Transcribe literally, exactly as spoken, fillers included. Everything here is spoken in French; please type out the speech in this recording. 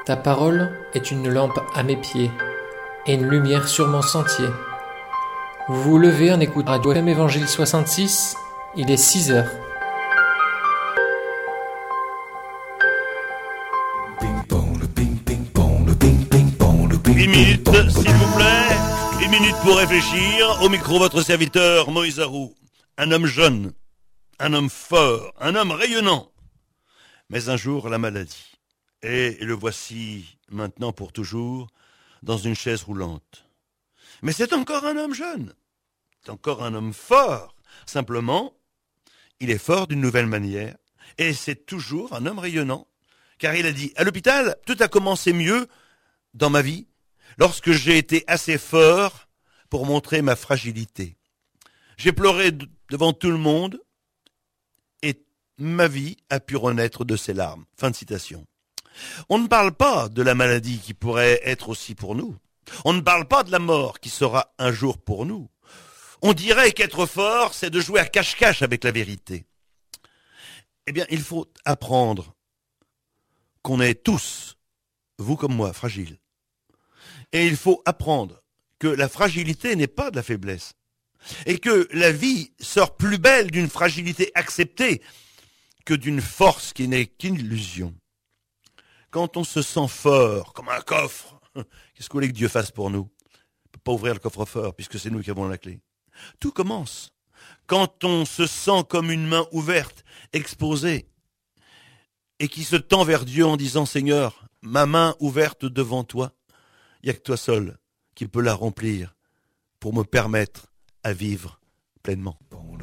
Ta parole est une lampe à mes pieds et une lumière sur mon sentier. Vous vous levez en écoutant Radio F M Évangile soixante-six, il est six heures. Une minute, s'il vous plaît. Une minute pour réfléchir. Au micro, votre serviteur, Moïse Arou. Un homme jeune, un homme fort, un homme rayonnant. Mais un jour, la maladie. Et le voici maintenant pour toujours dans une chaise roulante. Mais c'est encore un homme jeune. C'est encore un homme fort. Simplement, il est fort d'une nouvelle manière. Et c'est toujours un homme rayonnant. Car il a dit, à l'hôpital, tout a commencé mieux dans ma vie lorsque j'ai été assez fort pour montrer ma fragilité. J'ai pleuré d- devant tout le monde et ma vie a pu renaître de ses larmes. Fin de citation. On ne parle pas de la maladie qui pourrait être aussi pour nous. On ne parle pas de la mort qui sera un jour pour nous. On dirait qu'être fort, c'est de jouer à cache-cache avec la vérité. Eh bien, il faut apprendre qu'on est tous, vous comme moi, fragiles. Et il faut apprendre que la fragilité n'est pas de la faiblesse. Et que la vie sort plus belle d'une fragilité acceptée que d'une force qui n'est qu'une illusion. Quand on se sent fort, comme un coffre, qu'est-ce que vous voulez que Dieu fasse pour nous ? On ne peut pas ouvrir le coffre-fort, puisque c'est nous qui avons la clé. Tout commence quand on se sent comme une main ouverte, exposée, et qui se tend vers Dieu en disant « Seigneur, ma main ouverte devant toi, il n'y a que toi seul qui peux la remplir pour me permettre à vivre pleinement. »